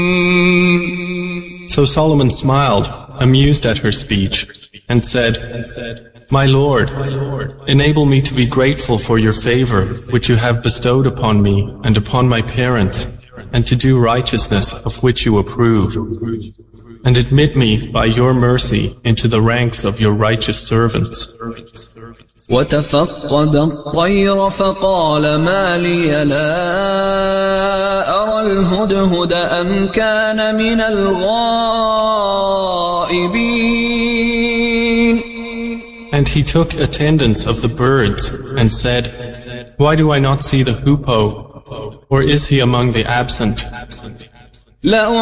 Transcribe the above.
So Solomon smiled, amused at her speech, and said, "My Lord, enable me to be grateful for your favor which you have bestowed upon me and upon my parents, and to do righteousness of which you approve. And admit me by your mercy into the ranks of your righteous servants." وتفقد الطير فقال ما لي لا أرى الهدهد أم كان من الغائبين. And he took attendance of the birds and said, "Why do I not see the hoopoe? Or is he among the absent?"